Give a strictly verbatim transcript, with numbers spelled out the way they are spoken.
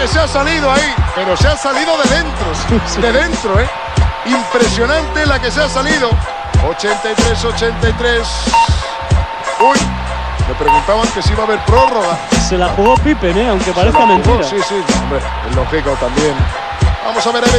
se ha salido ahí, pero se ha salido de dentro, Sí, sí. de dentro, ¿eh? Impresionante la que se ha salido. ochenta y tres ochenta y tres. Uy, me preguntaban que si iba a haber prórroga. Se la jugó Pippen, ¿eh? Aunque Se parezca la jugó, mentira. Sí, sí, hombre, es lógico también. Vamos a ver a ver.